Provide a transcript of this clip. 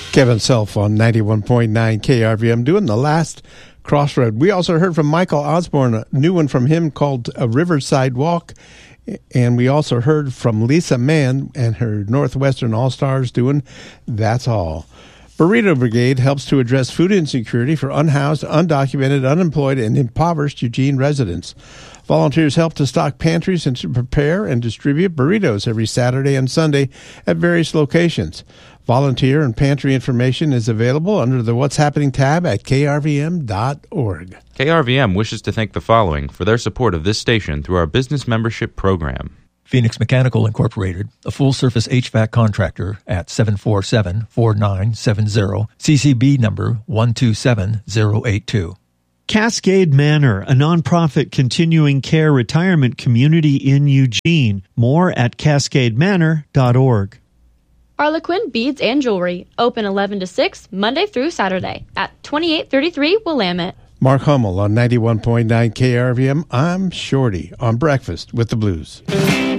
Kevin Self on 91.9 KRVM doing the last crossroad. We also heard from Michael Osborne, a new one from him called A Riverside Walk. And we also heard from Lisa Mann and her Northwestern All-Stars doing That's All. Burrito Brigade helps to address food insecurity for unhoused, undocumented, unemployed, and impoverished Eugene residents. Volunteers help to stock pantries and to prepare and distribute burritos every Saturday and Sunday at various locations. Volunteer and pantry information is available under the What's Happening tab at krvm.org. KRVM wishes to thank the following for their support of this station through our business membership program. Phoenix Mechanical Incorporated, a full-service HVAC contractor at 747-4970, CCB number 127082. Cascade Manor, a nonprofit continuing care retirement community in Eugene. More at cascademanor.org. Harlequin Beads and Jewelry, open 11 to 6, Monday through Saturday, at 2833 Willamette. Mark Hummel on 91.9 KRVM. I'm Shorty on Breakfast with the Blues.